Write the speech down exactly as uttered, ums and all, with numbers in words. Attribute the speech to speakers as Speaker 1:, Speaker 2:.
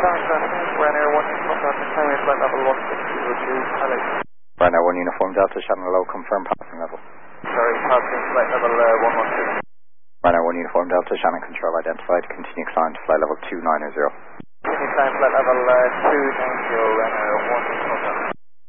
Speaker 1: Ryanair one Uniform Delta, climbing flight level one six zero two, Alex.
Speaker 2: Ryanair one Uniform Delta, Shannon Low, confirm passing level.
Speaker 1: Sorry, passing flight level uh, one one two.
Speaker 2: Ryanair one Uniform Delta, Shannon control identified, continue climb to flight level two nine zero.
Speaker 1: Continue climb flight level uh, two nine zero, Ryanair one Uniform Delta.